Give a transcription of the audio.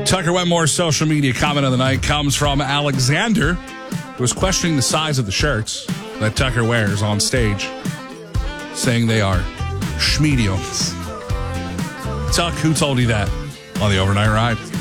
Tucker Wetmore's social media comment of the night comes from Alexander, who was questioning the size of the shirts that Tucker wears on stage, saying they are schmediums. Tuck, who told you that on the overnight ride?